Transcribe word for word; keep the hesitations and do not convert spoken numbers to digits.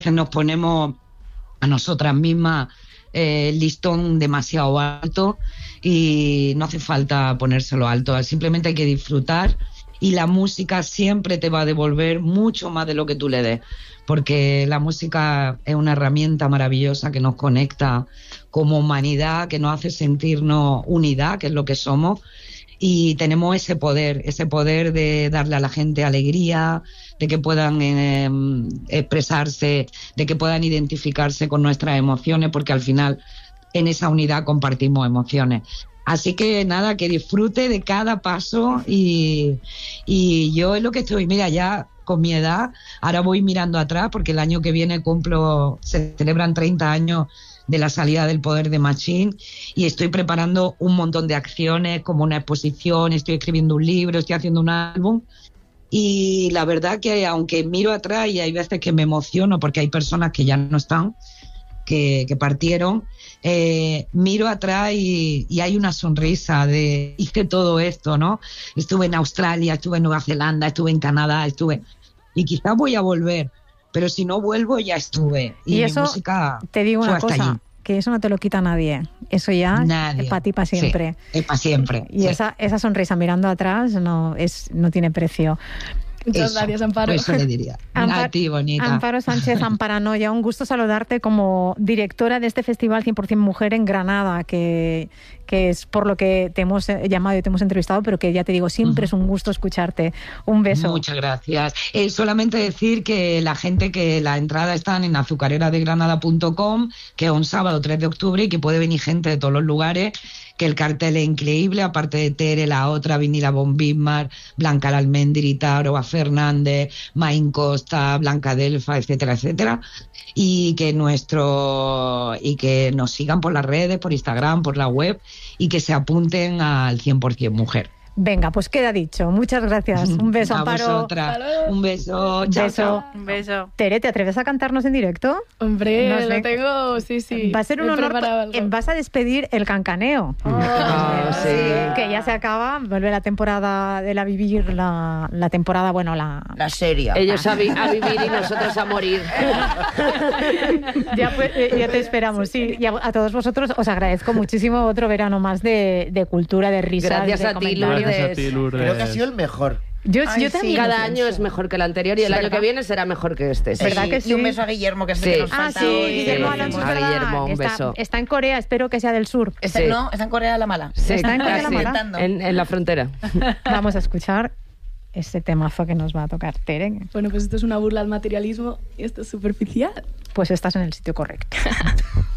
nos ponemos a nosotras mismas eh, el listón demasiado alto y no hace falta ponérselo alto, simplemente hay que disfrutar y la música siempre te va a devolver mucho más de lo que tú le des, porque la música es una herramienta maravillosa que nos conecta como humanidad, que nos hace sentirnos unidad, que es lo que somos, y tenemos ese poder, ese poder de darle a la gente alegría, de que puedan eh, expresarse, de que puedan identificarse con nuestras emociones, porque al final en esa unidad compartimos emociones. Así que nada, que disfrute de cada paso y, y yo es lo que estoy, mira, ya con mi edad, ahora voy mirando atrás porque el año que viene cumplo, se celebran treinta años de la salida del Poder de Machín y estoy preparando un montón de acciones como una exposición, estoy escribiendo un libro, estoy haciendo un álbum y la verdad que aunque miro atrás y hay veces que me emociono porque hay personas que ya no están, que, que partieron, eh, miro atrás y, y hay una sonrisa de hice todo esto, ¿no? Estuve en Australia, estuve en Nueva Zelanda, estuve en Canadá, estuve y quizás voy a volver, pero si no vuelvo ya estuve y, y mi eso música te digo una cosa allí. Que eso no te lo quita nadie, eso ya nadie. Es para ti para siempre, sí, es para siempre y sí. esa, esa sonrisa mirando atrás no, es, no tiene precio. Muchas eso, gracias, Amparo. Eso le diría. Ampar- a ti, bonita. Amparo Sánchez Amparanoia, un gusto saludarte como directora de este Festival cien por ciento Mujer en Granada, que, que es por lo que te hemos llamado y te hemos entrevistado, pero que ya te digo, siempre uh-huh. es un gusto escucharte. Un beso. Muchas gracias. Eh, solamente decir que la gente, que la entrada están en azucarera de granada punto com, que es un sábado tres de octubre y que puede venir gente de todos los lugares, que el cartel es increíble, aparte de Tere, la otra, Vinila Von Bismarck, Blanca Almendri, Taroa Fernández, Maín Costa, Blanca Delfa, etcétera, etcétera, y que nuestro y que nos sigan por las redes, por Instagram, por la web, y que se apunten al cien por ciento Mujer. Venga, pues queda dicho. Muchas gracias. Un beso, a Amparo. Vosotras. Un beso. Un chao, beso. chao. Un beso. Tere, ¿te atreves a cantarnos en directo? Hombre, No sé. lo tengo, sí, sí. Va a ser un He honor. preparado algo. Vas a despedir el cancaneo. Oh, Ah, sí. Que ya se acaba, vuelve la temporada de la vivir, la, la temporada, bueno, la... La serie. Ellos a, vi- a vivir y nosotros a morir. ya, pues, eh, ya te esperamos, sí. Y a, a todos vosotros os agradezco muchísimo otro verano más de, de cultura, de risas, Gracias de a ti, comentarios. Lourdes. a ti, Lourdes. Creo que ha sido el mejor. Yo, Ay, yo sí. también. Cada lo año pienso. es mejor que el anterior y el Sí, año ¿verdad? que viene será mejor que este. Sí. ¿Verdad que Y sí? un beso a Guillermo, que es el Sí. que nos Ah, falta sí, hoy. Guillermo Sí. Alonso, es A verdad. Guillermo, un está, beso. está en Corea, espero que sea del sur. Está, Sí. No, está en Corea la Mala. Sí, Está en Corea la casi. Mala. En, en la frontera. Vamos a escuchar este temazo que nos va a tocar Tere. Bueno, pues esto es una burla al materialismo y esto es superficial. Pues estás en el sitio correcto.